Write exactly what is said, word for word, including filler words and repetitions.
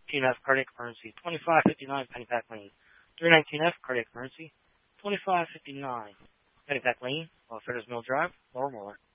nineteen F, cardiac emergency. twenty-five fifty-nine, Pennypack Lane. three nineteen F, cardiac emergency. twenty-five fifty-nine, Pennypack Lane, off Fetters Mill Drive, Lower Moore.